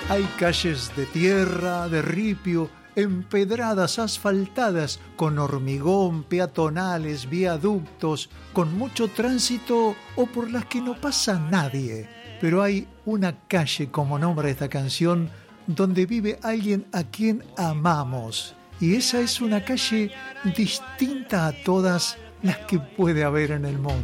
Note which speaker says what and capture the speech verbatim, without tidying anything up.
Speaker 1: Hay calles de tierra, de ripio, empedradas, asfaltadas, con hormigón, peatonales, viaductos, con mucho tránsito o por las que no pasa nadie. Pero hay una calle, como nombra esta canción, donde vive alguien a quien amamos. Y esa es una calle distinta a todas las que puede haber en el mundo.